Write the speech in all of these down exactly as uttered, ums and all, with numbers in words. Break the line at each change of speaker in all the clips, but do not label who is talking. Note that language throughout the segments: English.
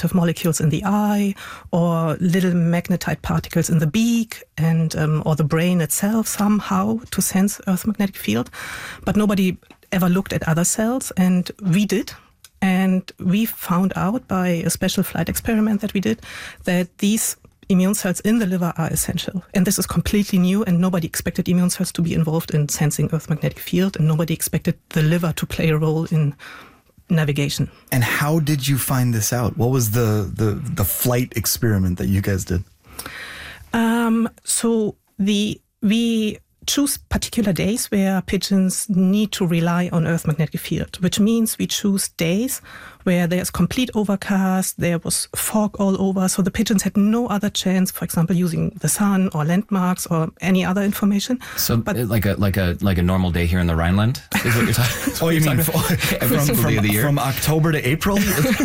sensitive molecules in the eye, or little magnetite particles in the beak, and um, or the brain itself somehow to sense Earth's magnetic field. But nobody ever looked at other cells, and we did. And we found out by a special flight experiment that we did that these immune cells in the liver are essential. And this is completely new, and nobody expected immune cells to be involved in sensing Earth's magnetic field, and nobody expected the liver to play a role in navigation.
And how did you find this out? What was the, the, the flight experiment that you guys did?
Um, so the we choose particular days where pigeons need to rely on Earth's magnetic field, which means we choose days where there's complete overcast, there was fog all over, so the pigeons had no other chance, for example, using the sun or landmarks or any other information.
So, but, like a like a like a normal day here in the Rhineland is what you're talking.
Oh, you mean
every
from,
single
from,
day of the year,
from October to April?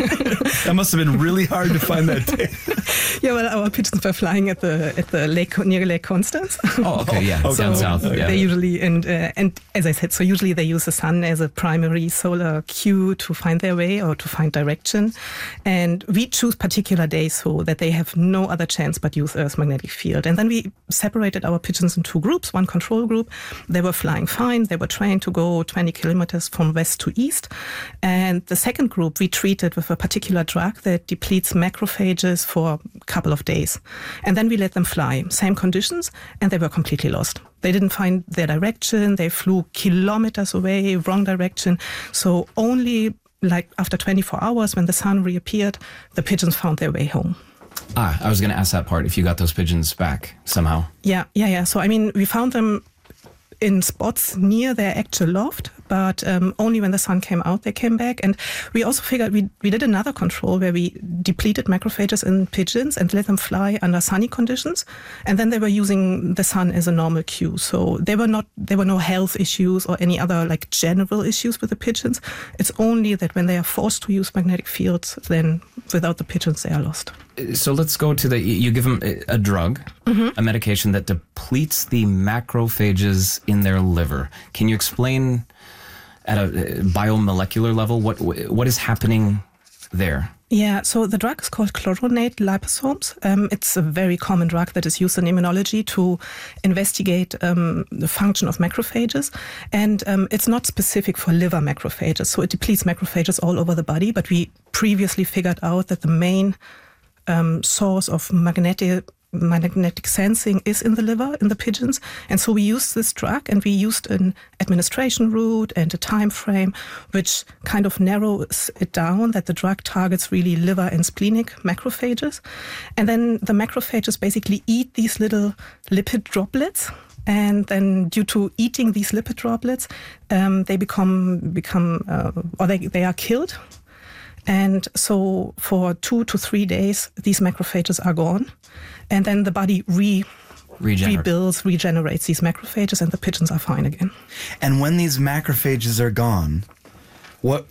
That must have been really hard to find that day.
Yeah, well, our pigeons were flying at the at the lake near Lake Constance.
Oh, okay, yeah,
okay.
down
so
south. Yeah.
They usually and uh, and as I said, so usually they use the sun as a primary solar cue to find their way or to find direction. And we choose particular days so that they have no other chance but use Earth's magnetic field. And then we separated our pigeons in two groups, one control group. They were flying fine. They were trained to go twenty kilometers from west to east. And the second group we treated with a particular drug that depletes macrophages for a couple of days. And then we let them fly, same conditions, and they were completely lost. They didn't find their direction. They flew kilometers away, wrong direction. So only like after twenty-four hours, when the sun reappeared, the pigeons found their way home.
Ah, I was going to ask that part, if you got those pigeons back somehow.
Yeah, yeah, yeah. So, I mean, we found them in spots near their actual loft, but um, only when the sun came out, they came back. And we also figured we, we did another control where we depleted macrophages in pigeons and let them fly under sunny conditions. And then they were using the sun as a normal cue. So there were not, there were no health issues or any other like general issues with the pigeons. It's only that when they are forced to use magnetic fields, then without the pigeons, they are lost.
So let's go to the, you give them a drug, mm-hmm. a medication that depletes the macrophages in their liver. Can you explain at a biomolecular level what what is happening there?
Yeah, so the drug is called chloronate liposomes. Um, it's a very common drug that is used in immunology to investigate um, the function of macrophages. And um, it's not specific for liver macrophages. So it depletes macrophages all over the body. But we previously figured out that the main um, source of magnetic magnetic sensing is in the liver, in the pigeons. And so we used this drug, and we used an administration route and a time frame, which kind of narrows it down that the drug targets really liver and splenic macrophages. And then the macrophages basically eat these little lipid droplets. And then due to eating these lipid droplets, um, they become, become uh, or they, they are killed. And so for two to three days, these macrophages are gone. And then the body re Regener- rebuilds, regenerates these macrophages, and the pigeons are fine again.
And when these macrophages are gone, what?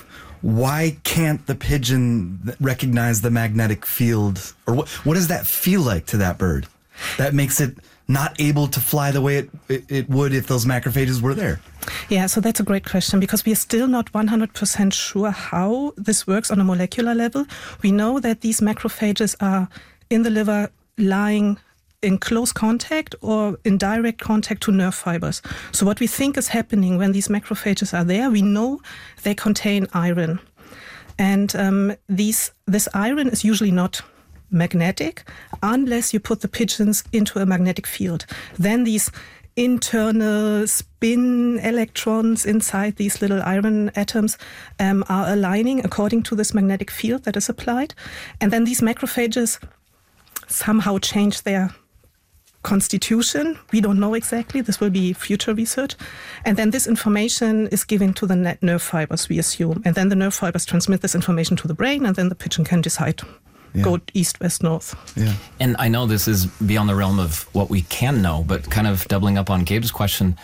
Why can't the pigeon recognize the magnetic field? Or what, what does that feel like to that bird that makes it not able to fly the way it, it, it would if those macrophages were there?
Yeah, so that's a great question, because we are still not one hundred percent sure how this works on a molecular level. We know that these macrophages are in the liver, lying in close contact or in direct contact to nerve fibers. So what we think is happening when these macrophages are there, we know they contain iron. And um, these this iron is usually not magnetic unless you put the pigeons into a magnetic field. Then these internal spin electrons inside these little iron atoms um, are aligning according to this magnetic field that is applied. And then these macrophages somehow change their constitution. We don't know exactly. This will be future research. And then this information is given to the net nerve fibers, we assume. And then the nerve fibers transmit this information to the brain, and then the pigeon can decide. Yeah. Go east, west, north.
Yeah.
And I know this is beyond the realm of what we can know, but kind of doubling up on Gabe's question,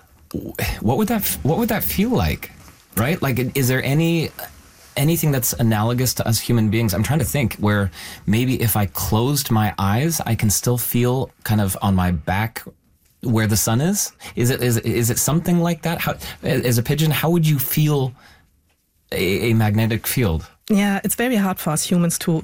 what would that what would that feel like, right? Like, is there any anything that's analogous to us human beings? I'm trying to think where maybe if I closed my eyes, I can still feel kind of on my back where the sun is. Is it is is it something like that? How, as a pigeon, how would you feel a, a magnetic field?
Yeah, it's very hard for us humans to